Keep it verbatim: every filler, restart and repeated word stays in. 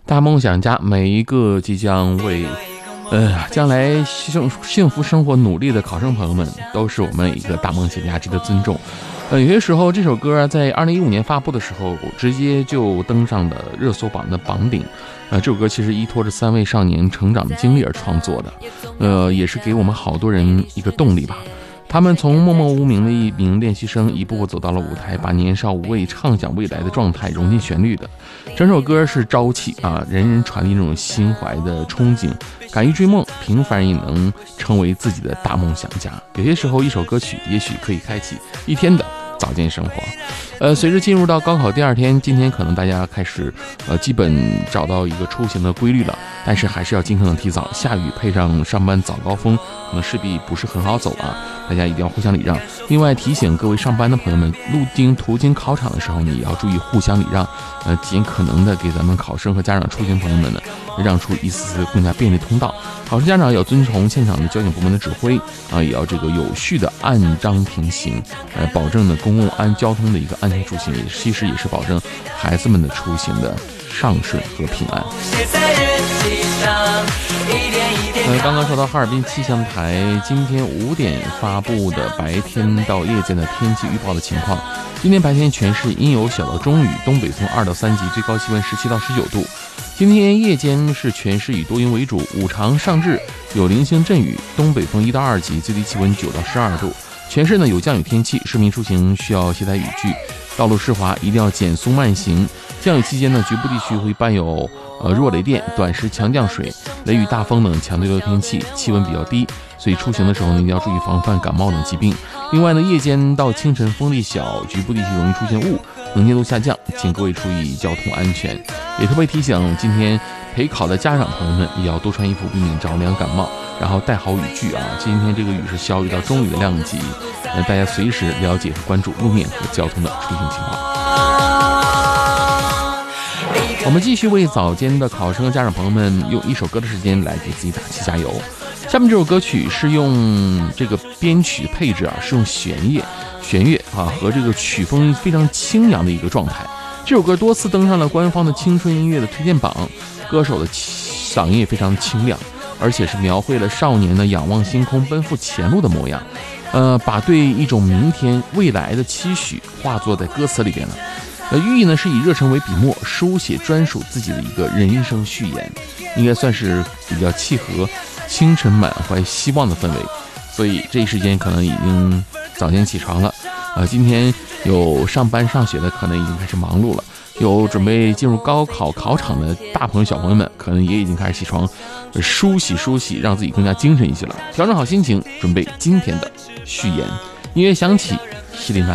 大梦想家，每一个即将为呃将来幸幸福生活努力的考生朋友们，都是我们一个大梦想家，值得尊重。呃，有些时候这首歌在二零一五年发布的时候，直接就登上了热搜榜的榜顶。呃，这首歌其实依托着三位少年成长的经历而创作的，呃，也是给我们好多人一个动力吧。他们从默默无名的一名练习生，一步步走到了舞台，把年少无畏、畅想未来的状态融进旋律的。整首歌是朝气啊，人人传递那种心怀的憧憬，敢于追梦，平凡人也能成为自己的大梦想家。有些时候，一首歌曲也许可以开启一天的早间生活。呃，随着进入到高考第二天，今天可能大家开始呃基本找到一个出行的规律了，但是还是要尽可能提早。下雨配上上班早高峰，可能势必不是很好走啊，大家一定要互相礼让。另外提醒各位上班的朋友们，路经途经考场的时候呢，也要注意互相礼让，呃，尽可能的给咱们考生和家长出行朋友们呢让出一丝丝更加便利通道。考生家长要遵从现场的交警部门的指挥啊，也要这个有序的按章平行，呃，保证呢公共安交通的一个安全出行，也其实也是保证孩子们的出行的畅顺和平安。呃，刚刚说到哈尔滨气象台今天五点发布的白天到夜间的天气预报的情况。今天白天全市阴有小到中雨，东北风二到三级，最高气温十七到十九度。今天夜间是全市以多云为主，午长上至有零星阵雨，东北风一到二级，最低气温九到十二度。全市呢有降雨天气，市民出行需要携带雨具，道路湿滑一定要减速慢行。降雨期间呢，局部地区会伴有呃弱雷电、短时强降水、雷雨大风等强对流天气，气温比较低，所以出行的时候呢，一定要注意防范感冒等疾病。另外呢，夜间到清晨风力小，局部地区容易出现雾，能见度下降，请各位注意交通安全。也特别提醒今天陪考的家长朋友们，也要多穿衣服，避免着凉感冒，然后带好雨具啊。今天这个雨是小雨到中雨的量级，呃，大家随时了解和关注路面和交通的出行情况。我们继续为早间的考生和家长朋友们用一首歌的时间来给自己打气加油。下面这首歌曲是用这个编曲配置啊，是用弦乐弦乐啊和这个曲风非常清扬的一个状态。这首歌多次登上了官方的青春音乐的推荐榜，歌手的嗓音也非常清亮，而且是描绘了少年的仰望星空、奔赴前路的模样，呃，把对一种明天未来的期许化作在歌词里边了。呃，寓意呢是以热忱为笔墨，书写专属自己的一个人生序言，应该算是比较契合清晨满怀希望的氛围。所以这一时间可能已经早间起床了，呃，今天有上班上学的可能已经开始忙碌了，有准备进入高考考场的大朋友小朋友们可能也已经开始起床，呃、梳洗梳洗，让自己更加精神一些了，调整好心情，准备今天的序言。音乐响起，西林